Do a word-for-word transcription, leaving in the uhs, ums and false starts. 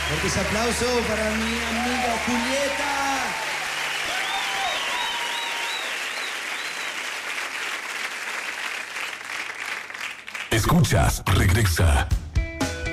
Fuerte ese aplauso para mi amiga Julieta. Escuchas, regresa.